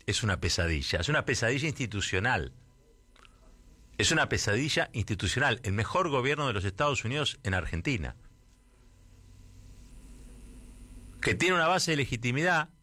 es una pesadilla institucional. Es una pesadilla institucional, el mejor gobierno de los Estados Unidos en Argentina. Que tiene una base de legitimidad